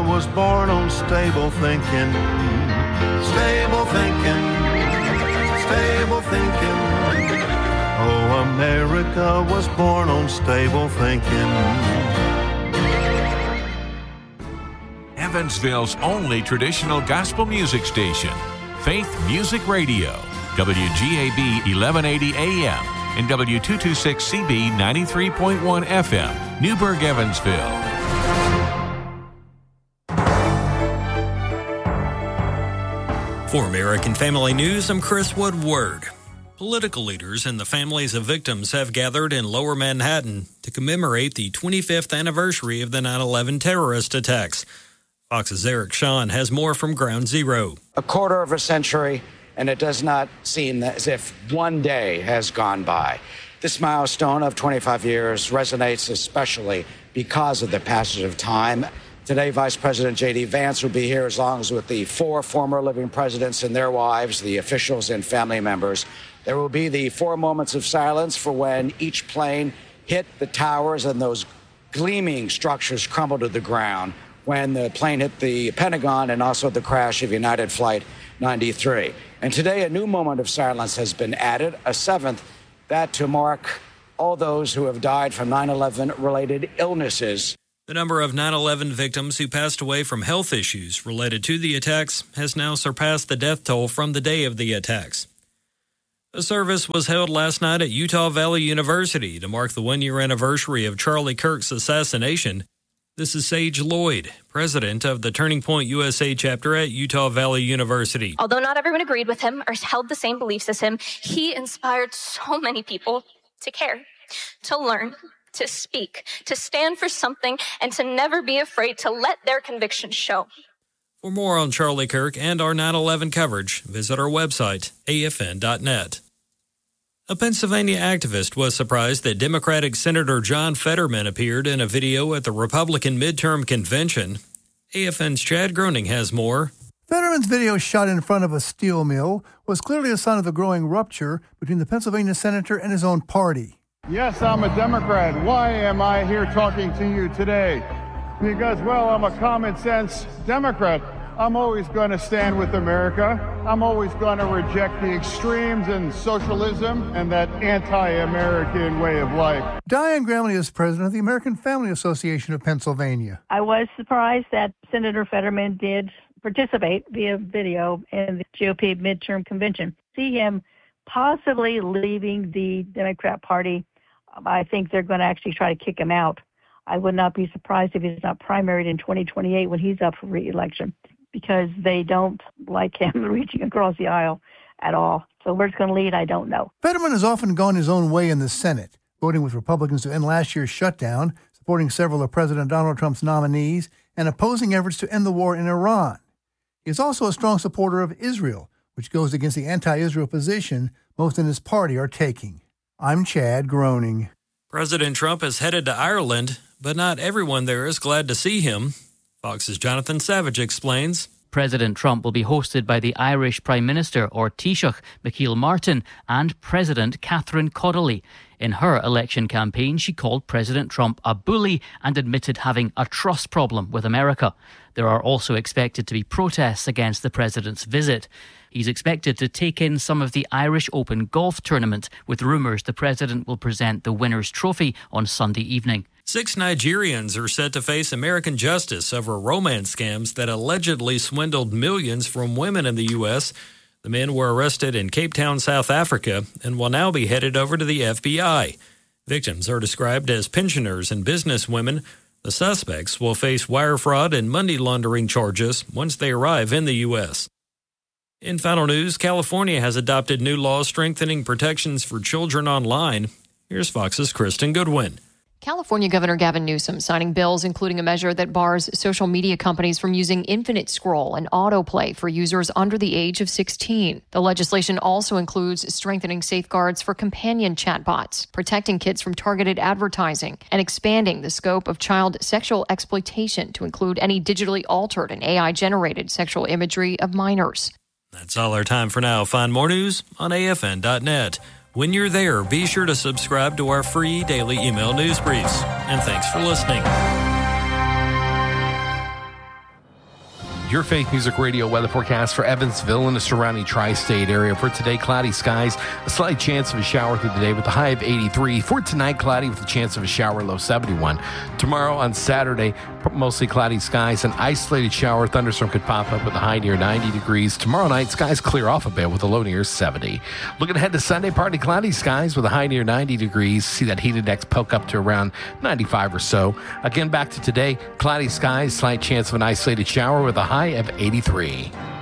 was born on stable thinking. Stable thinking. Stable thinking. Oh, America was born on stable thinking. Evansville's only traditional gospel music station, Faith Music Radio, WGAB 1180 AM and W226CB 93.1 FM, Newburgh, Evansville. For American Family News, I'm Chris Woodward. Political leaders and the families of victims have gathered in Lower Manhattan to commemorate the 25th anniversary of the 9/11 terrorist attacks. Fox's Eric Shawn has more from Ground Zero. A quarter of a century, and it does not seem as if one day has gone by. This milestone of 25 years resonates especially because of the passage of time. Today, Vice President J.D. Vance will be here as long as with the 4 former living presidents and their wives, the officials and family members. There will be the 4 moments of silence for when each plane hit the towers and those gleaming structures crumbled to the ground, when the plane hit the Pentagon and also the crash of United Flight 93. And today, a new moment of silence has been added, a 7th, that to mark all those who have died from 9/11 related illnesses. The number of 9/11 victims who passed away from health issues related to the attacks has now surpassed the death toll from the day of the attacks. A service was held last night at Utah Valley University to mark the 1-year anniversary of Charlie Kirk's assassination. This is Sage Lloyd, president of the Turning Point USA chapter at Utah Valley University. Although not everyone agreed with him or held the same beliefs as him, he inspired so many people to care, to learn, to speak, to stand for something, and to never be afraid to let their convictions show. For more on Charlie Kirk and our 9/11 coverage, visit our website, afn.net. A Pennsylvania activist was surprised that Democratic Senator John Fetterman appeared in a video at the Republican midterm convention. AFN's Chad Groening has more. Fetterman's video shot in front of a steel mill was clearly a sign of the growing rupture between the Pennsylvania senator and his own party. Yes, I'm a Democrat. Why am I here talking to you today? Because, well, I'm a common sense Democrat. I'm always going to stand with America. I'm always going to reject the extremes and socialism and that anti-American way of life. Diane Gramley is president of the American Family Association of Pennsylvania. I was surprised that Senator Fetterman did participate via video in the GOP midterm convention. See him possibly leaving the Democrat Party. I think they're going to actually try to kick him out. I would not be surprised if he's not primaried in 2028 when he's up for re-election, because they don't like him reaching across the aisle at all. So where it's going to lead, I don't know. Fetterman has often gone his own way in the Senate, voting with Republicans to end last year's shutdown, supporting several of President Donald Trump's nominees, and opposing efforts to end the war in Iran. He is also a strong supporter of Israel, which goes against the anti-Israel position most in his party are taking. I'm Chad Groening. President Trump is headed to Ireland, but not everyone there is glad to see him. Fox's Jonathan Savage explains. President Trump will be hosted by the Irish Prime Minister, or Taoiseach, Micheál Martin, and President Catherine Connolly. In her election campaign, she called President Trump a bully and admitted having a trust problem with America. There are also expected to be protests against the president's visit. He's expected to take in some of the Irish Open golf tournament, with rumours the president will present the winner's trophy on Sunday evening. 6 Nigerians are set to face American justice over romance scams that allegedly swindled millions from women in the U.S. The men were arrested in Cape Town, South Africa, and will now be headed over to the FBI. Victims are described as pensioners and businesswomen. The suspects will face wire fraud and money laundering charges once they arrive in the U.S. In final news, California has adopted new laws strengthening protections for children online. Here's Fox's Kristen Goodwin. California Governor Gavin Newsom signing bills including a measure that bars social media companies from using infinite scroll and autoplay for users under the age of 16. The legislation also includes strengthening safeguards for companion chatbots, protecting kids from targeted advertising, and expanding the scope of child sexual exploitation to include any digitally altered and AI-generated sexual imagery of minors. That's all our time for now. Find more news on afn.net. When you're there, be sure to subscribe to our free daily email news briefs. And thanks for listening. your Faith Music Radio weather forecast for Evansville and the surrounding tri-state area. For today, cloudy skies, a slight chance of a shower through the day with a high of 83. For tonight, cloudy with a chance of a shower, low 71. Tomorrow on Saturday, mostly cloudy skies, an isolated shower, thunderstorm could pop up with a high near 90 degrees. Tomorrow night, skies clear off a bit with a low near 70. Looking ahead to Sunday, partly cloudy skies with a high near 90 degrees. See that heat index poke up to around 95 or so. Again, back to today, cloudy skies, slight chance of an isolated shower with a high of 83.